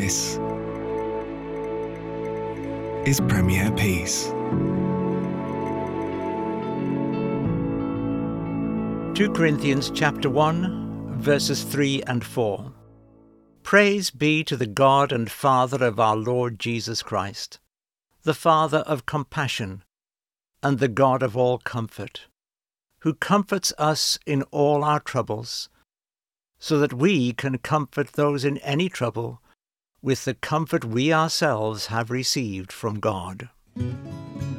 This is Premier Peace. 2 Corinthians chapter 1, verses 3 and 4. Praise be to the God and Father of our Lord Jesus Christ, the Father of compassion and the God of all comfort, who comforts us in all our troubles, so that we can comfort those in any trouble with the comfort we ourselves have received from God.